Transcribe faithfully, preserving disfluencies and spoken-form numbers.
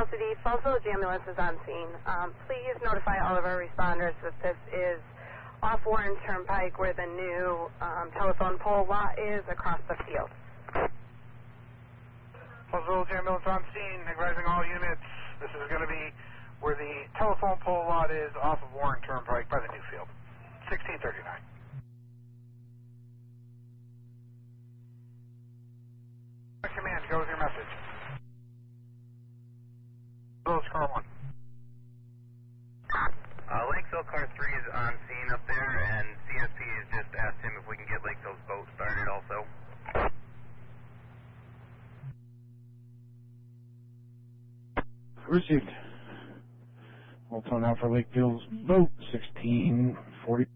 L C D, Falls Village Ambulance is on scene. Um, please notify all of our responders that this is off Warren Turnpike where the new um, telephone pole lot is across the field. Falls Village Ambulance on scene, advising all units. This is going to be where the telephone pole lot is off of Warren Turnpike by the new field. sixteen thirty-nine. Command, go with your message. Village Car one. Uh, Lakeville Car three is on scene up there, and C S P has just asked him if we can get Lakeville's boat started also. Received. We'll tone out for Lakeville's boat, sixteen forty.